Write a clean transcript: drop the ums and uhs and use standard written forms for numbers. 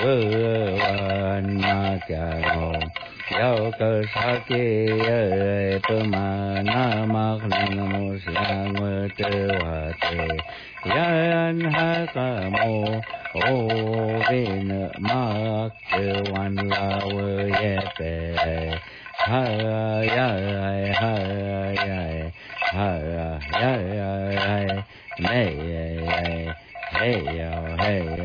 văn ma cha ngô Yao cơ sa kê bơ ma na ma khăn mô sa ngơ tê hòa tê Yan ha ka mô ô vê nơ ma kê văn la vơ ye bê ha ya ha ya ha ya mê hey